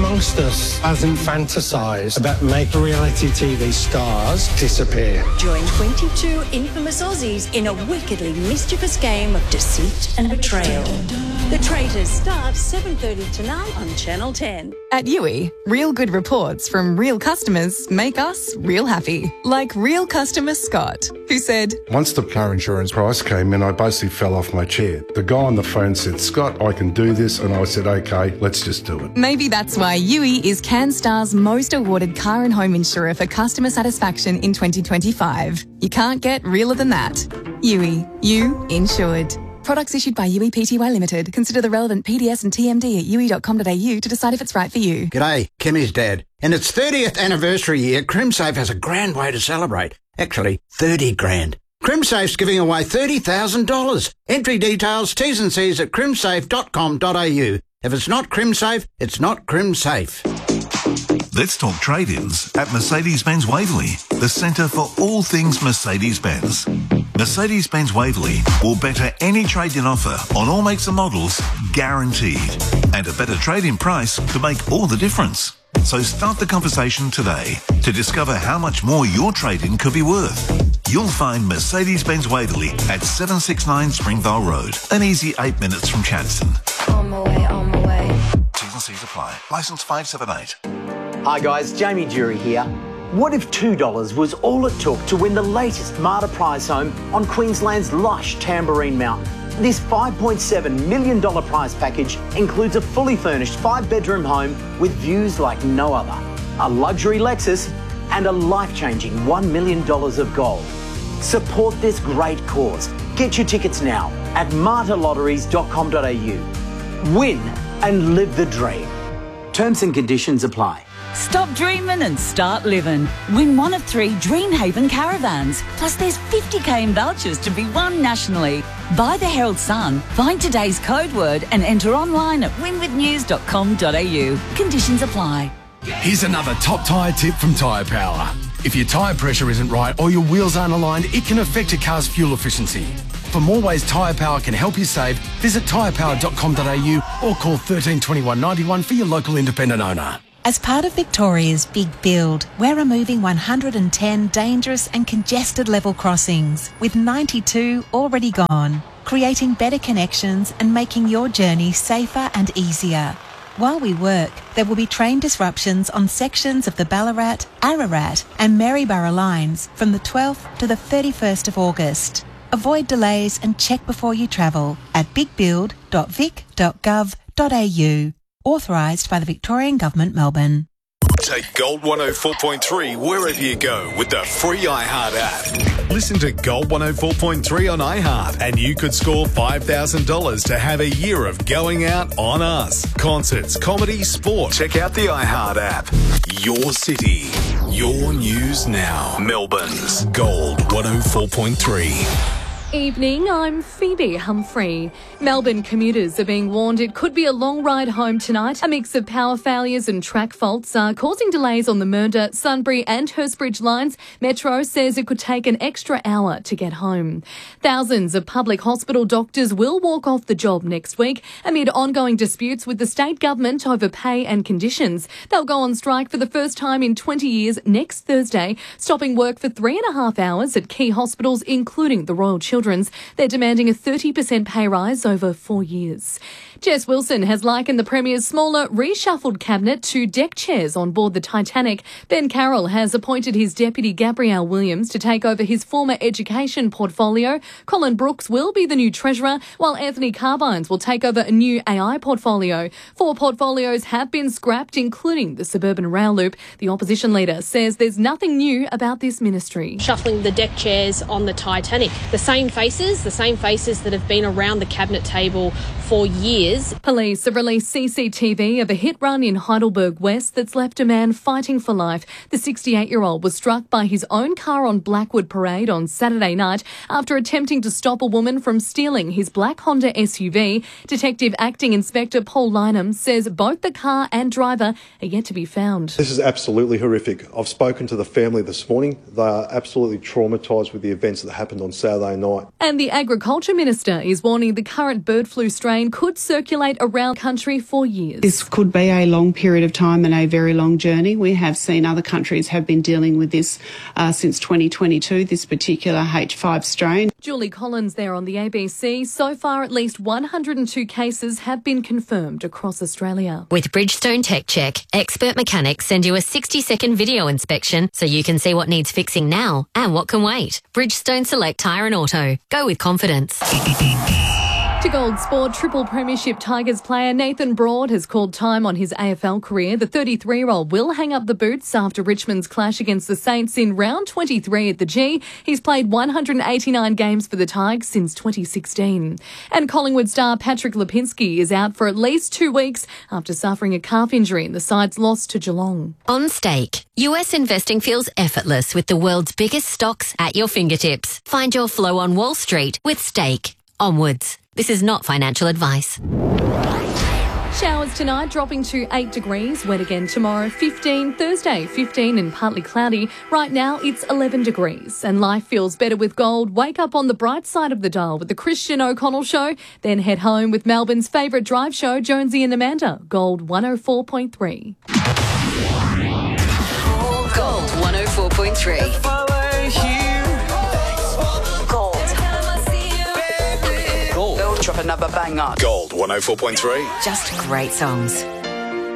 amongst us hasn't fantasised about making reality TV stars disappear? Join 22 infamous Aussies in a wickedly mischievous game of deceit and betrayal. The Traitors starts 7:30 tonight on Channel 10. At Yui, real good reports from real customers make us real happy. Like real customer Scott, who said, once the car insurance price came in, I basically fell off my chair. The guy on the phone said, Scott, I can do this. And I said, okay, let's just do it. Maybe that's why Yui is CanStar's most awarded car and home insurer for customer satisfaction in 2025. You can't get realer than that. Yui, you insured. Products issued by Yui Pty Limited. Consider the relevant PDS and TMD at yui.com.au to decide if it's right for you. G'day, Kimmy's dad. In its 30th anniversary year, CrimSafe has a grand way to celebrate. Actually, 30 grand. CrimSafe's giving away $30,000. Entry details, T's and C's at crimsafe.com.au. If it's not CrimSafe, it's not CrimSafe. Let's talk trade-ins at Mercedes-Benz Waverley, the centre for all things Mercedes-Benz. Mercedes-Benz Waverley will better any trade-in offer on all makes and models, guaranteed. And a better trade-in price could make all the difference. So start the conversation today to discover how much more your trade-in could be worth. You'll find Mercedes-Benz Waverley at 769 Springvale Road, an easy 8 minutes from Chadstone. On my way, on my way. T's and C's apply. Licence 578. Hi guys, Jamie Jury here. What if $2 was all it took to win the latest Marta prize home on Queensland's lush Tamborine Mountain? This $5.7 million prize package includes a fully furnished 5-bedroom home with views like no other, a luxury Lexus and a life-changing $1 million of gold. Support this great cause. Get your tickets now at martalotteries.com.au. Win and live the dream. Terms and conditions apply. Stop dreaming and start living. Win one of 3 Dreamhaven caravans. Plus there's 50k in vouchers to be won nationally. Buy the Herald Sun, find today's code word and enter online at winwithnews.com.au. Conditions apply. Here's another top tyre tip from Tyre Power. If your tyre pressure isn't right or your wheels aren't aligned, it can affect your car's fuel efficiency. For more ways Tyre Power can help you save, visit tyrepower.com.au or call 13 21 91 for your local independent owner. As part of Victoria's Big Build, we're removing 110 dangerous and congested level crossings, with 92 already gone, creating better connections and making your journey safer and easier. While we work, there will be train disruptions on sections of the Ballarat, Ararat and Maryborough lines from the 12th to the 31st of August. Avoid delays and check before you travel at bigbuild.vic.gov.au. Authorised by the Victorian Government, Melbourne. Take Gold 104.3 wherever you go with the free iHeart app. Listen to Gold 104.3 on iHeart and you could score $5,000 to have a year of going out on us. Concerts, comedy, sport. Check out the iHeart app. Your city, your news now. Melbourne's Gold 104.3. Evening, I'm Phoebe Humphrey. Melbourne commuters are being warned it could be a long ride home tonight. A mix of power failures and track faults are causing delays on the Mernda, Sunbury and Hurstbridge lines. Metro says it could take an extra hour to get home. Thousands of public hospital doctors will walk off the job next week amid ongoing disputes with the state government over pay and conditions. They'll go on strike for the first time in 20 years next Thursday, stopping work for 3.5 hours at key hospitals, including the Royal Children's. They're demanding a 30% pay rise over 4 years. Jess Wilson has likened the Premier's smaller, reshuffled cabinet to deck chairs on board the Titanic. Ben Carroll has appointed his deputy Gabrielle Williams to take over his former education portfolio. Colin Brooks will be the new treasurer, while Anthony Carbines will take over a new AI portfolio. 4 portfolios have been scrapped, including the suburban rail loop. The opposition leader says there's nothing new about this ministry. Shuffling the deck chairs on the Titanic. The same faces that have been around the cabinet table for years. Police have released CCTV of a hit run in Heidelberg West that's left a man fighting for life. The 68-year-old was struck by his own car on Blackwood Parade on Saturday night after attempting to stop a woman from stealing his black Honda SUV. Detective Acting Inspector Paul Lynham says both the car and driver are yet to be found. This is absolutely horrific. I've spoken to the family this morning. They are absolutely traumatised with the events that happened on Saturday night. overnight. And the Agriculture Minister is warning the current bird flu strain could circulate around the country for years. This could be a long period of time and a very long journey. We have seen other countries have been dealing with this since 2022, this particular H5 strain. Julie Collins there on the ABC. So far, at least 102 cases have been confirmed across Australia. With Bridgestone Tech Check, expert mechanics send you a 60-second video inspection so you can see what needs fixing now and what can wait. Bridgestone Select Tyre and Auto. Go with confidence. To Gold Sport, triple premiership Tigers player Nathan Broad has called time on his AFL career. The 33-year-old will hang up the boots after Richmond's clash against the Saints in round 23 at the G. He's played 189 games for the Tigers since 2016. And Collingwood star Patrick Lipinski is out for at least 2 weeks after suffering a calf injury in the side's loss to Geelong. On Stake, US investing feels effortless with the world's biggest stocks at your fingertips. Find your flow on Wall Street with Stake. Onwards. This is not financial advice. Showers tonight, dropping to 8 degrees. Wet again tomorrow, 15. Thursday, 15 and partly cloudy. Right now, it's 11 degrees. And life feels better with gold. Wake up on the bright side of the dial with the Christian O'Connell Show. Then head home with Melbourne's favourite drive show, Jonesy and Amanda. Gold 104.3. Gold 104.3. Drop another banger. Gold 104.3. Just great songs.